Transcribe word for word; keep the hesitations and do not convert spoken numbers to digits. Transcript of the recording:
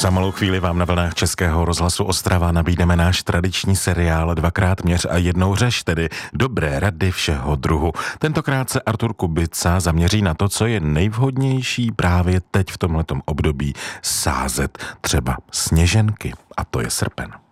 Za malou chvíli vám na vlnách Českého rozhlasu Ostrava nabídneme náš tradiční seriál Dvakrát měř a jednou řeš, tedy dobré rady všeho druhu. Tentokrát se Artur Kubica zaměří na to, co je nejvhodnější právě teď v tomhletom období sázet, třeba sněženky, a to je srpen.